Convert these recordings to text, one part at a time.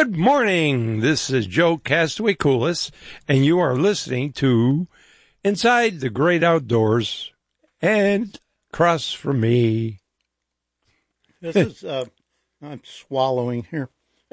Good morning. This is Joe Castaway Coolis, and you are listening to Inside the Great Outdoors. And across from me, this is I'm swallowing here.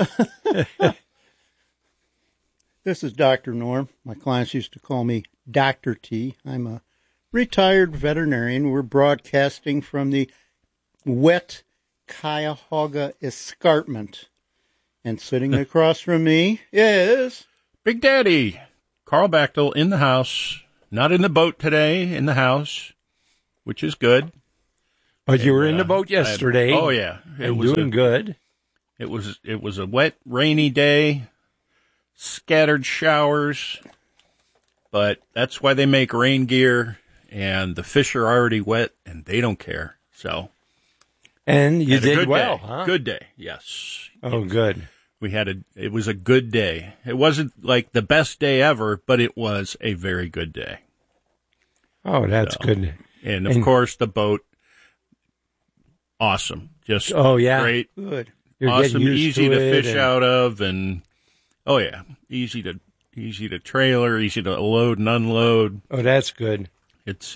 This is Dr. Norm. My clients used to call me Dr. T. I'm a retired veterinarian. We're broadcasting from the wet Cuyahoga Escarpment. And sitting across from me is Big Daddy, Carl Bechtel, in the house. Not in the boat today, in the house, which is good. But you were in the boat yesterday. Oh yeah, it was doing good. It was a wet, rainy day, scattered showers, but that's why they make rain gear, and the fish are already wet, and they don't care. So, and you did well, huh? Good day, yes. Oh, good. It was a good day. It wasn't like the best day ever, but it was a very good day. Oh, that's good. And of course, the boat, awesome. Just great. Good. You're awesome, easy to fish and out of, and easy to trailer, easy to load and unload. Oh, that's good. It's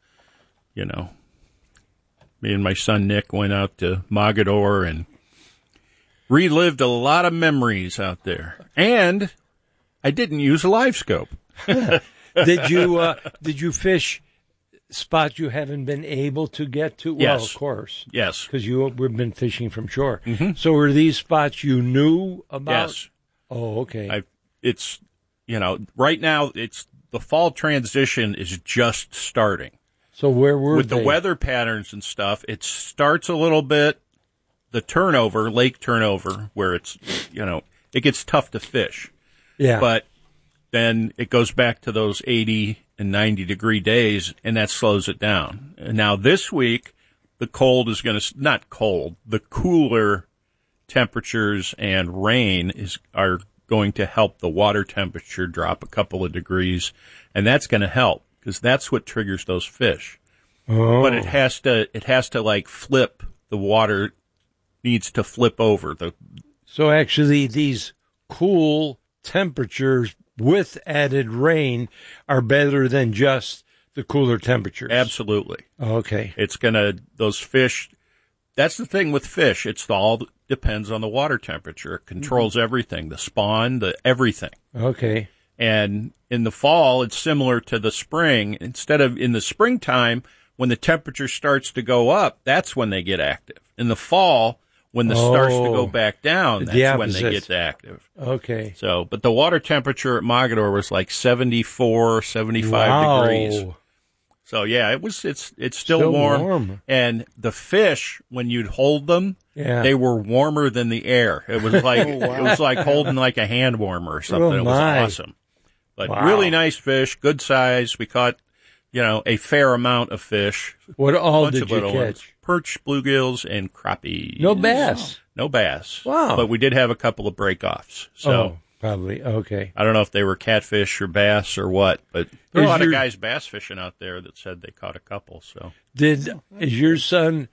me and my son Nick went out to Mogador and relived a lot of memories out there. And I didn't use a live scope. Did you fish spots you haven't been able to get to? Yes. Well, of course. Yes. Because we've been fishing from shore. Mm-hmm. So were these spots you knew about? Yes. Oh, okay. Right now the fall transition is just starting. So where were with they? the weather patterns and stuff, it starts a little bit, the turnover, lake turnover, where it's, it gets tough to fish. Yeah. But then it goes back to those 80 and 90 degree days, and that slows it down. And now this week, the cooler temperatures and rain are going to help the water temperature drop a couple of degrees, and that's going to help because that's what triggers those fish. Oh. But it has to like flip. The water needs to flip over. So actually, these cool temperatures with added rain are better than just the cooler temperatures. Absolutely. Okay. Those fish. That's the thing with fish. It's all depends on the water temperature. It controls everything, the spawn, everything. Okay. And in the fall, it's similar to the spring. Instead of in the springtime, when the temperature starts to go up, that's when they get active. In the fall, when it starts to go back down, that's when they get active. Okay. So, but the water temperature at Mogador was like 74, 75 degrees. So yeah, it's still warm. And the fish, when you'd hold them, they were warmer than the air. It was like it was like holding like a hand warmer or something. It was awesome. But really nice fish, good size. We caught, a fair amount of fish. What all did you catch? Ones. Perch, bluegills, and crappies. No bass. No bass. Wow. But we did have a couple of break-offs. So probably. Okay. I don't know if they were catfish or bass or what, but there are a lot of guys bass fishing out there that said they caught a couple. So is your son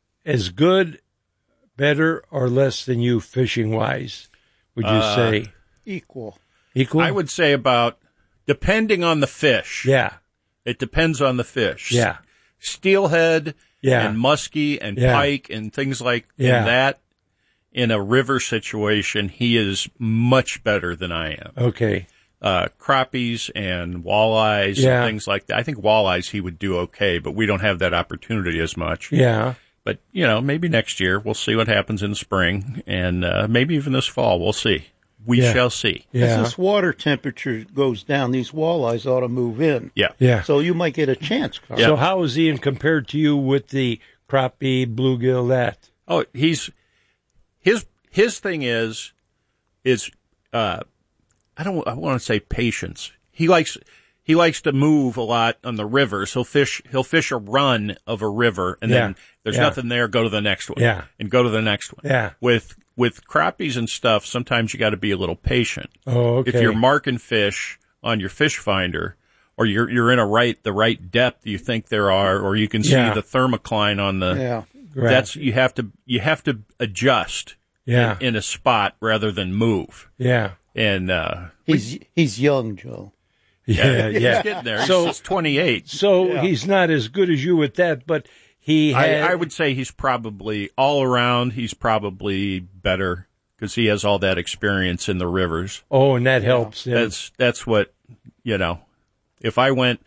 as good, better, or less than you fishing-wise, would you say? equal. Equal? I would say depending on the fish. Yeah. It depends on the fish. Yeah. Steelhead and muskie and pike and things like that. In a river situation, he is much better than I am. Okay. Crappies and walleyes and things like that. I think walleyes he would do okay, but we don't have that opportunity as much. Yeah. But, maybe next year we'll see what happens in spring and maybe even this fall. We'll see. We shall see. Yeah. As this water temperature goes down, these walleyes ought to move in. Yeah. Yeah. So you might get a chance, Carl. So how is Ian compared to you with the crappie, bluegill, that? Oh, his thing is I want to say patience. He likes to move a lot on the river. So he'll fish a run of a river and then there's nothing there, go to the next one. Yeah. And go to the next one. Yeah. With crappies and stuff, sometimes you got to be a little patient. Oh, okay. If you're marking fish on your fish finder, or you're in the right depth you think there are, or you can see the thermocline on the. Yeah. Right. You have to adjust in a spot rather than move. Yeah. And he's young, Joe. Yeah. He's getting there. He's 28. So he's not as good as you at that, but I would say he's probably all around. He's probably better because he has all that experience in the rivers. Oh, and that helps him. That's what, if I went,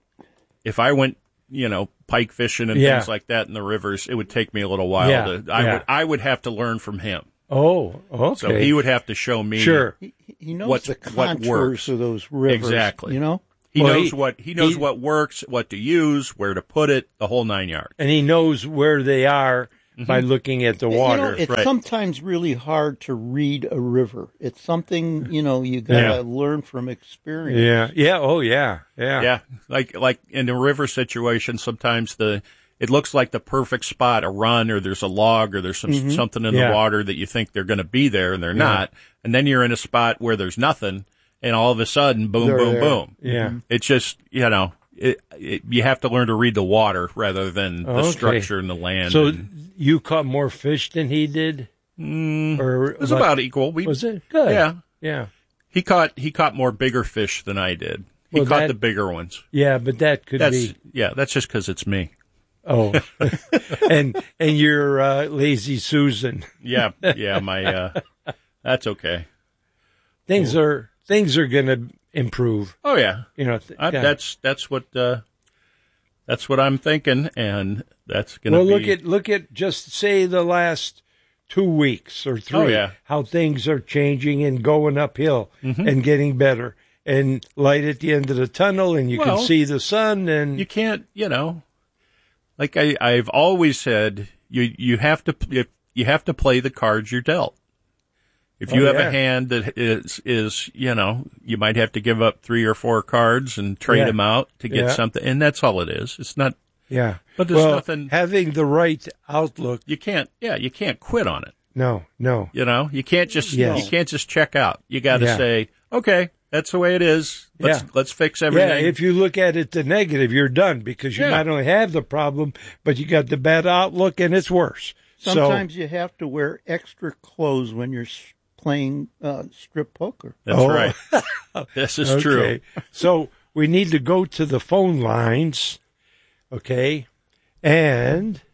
pike fishing and things like that in the rivers, it would take me a little while I would have to learn from him. Oh, okay. So he would have to show me. Sure. He knows the contours of those rivers. Exactly. He knows what works, what to use, where to put it, the whole 9 yards. And he knows where they are by looking at the water. It's sometimes really hard to read a river. It's something, you got to learn from experience. Yeah. Yeah. Oh, yeah. Yeah. Yeah. Like in a river situation, sometimes it looks like the perfect spot, a run, or there's a log, or there's something in the water that you think they're going to be there, and they're not. And then you're in a spot where there's nothing, and all of a sudden, boom, boom. Yeah. It's just, you have to learn to read the water rather than the structure and the land. So you caught more fish than he did? Or it was about equal. Was it? Good. Yeah. Yeah. He caught more bigger fish than I did. He caught the bigger ones. Yeah, but that's just because it's me. Oh, and you're lazy Susan. Yeah, my that's okay. Things are going to improve. Oh yeah, that's what I'm thinking, and that's going to be. Well, look at just say the last 2 weeks or 3. Oh, yeah. How things are changing and going uphill and getting better, and light at the end of the tunnel, and you can see the sun, and you can't, Like I've always said, you have to play the cards you're dealt. If you have a hand that is you might have to give up 3 or 4 cards and trade them out to get something, and that's all it is. It's not. Yeah, but there's nothing. Having the right outlook, you can't quit on it. No. You can't just check out. You got to say, okay, that's the way it is. Let's fix everything. Yeah, if you look at it the negative, you're done because you not only have the problem, but you got the bad outlook and it's worse. Sometimes you have to wear extra clothes when you're playing strip poker. That's right. This is true. So we need to go to the phone lines, okay? And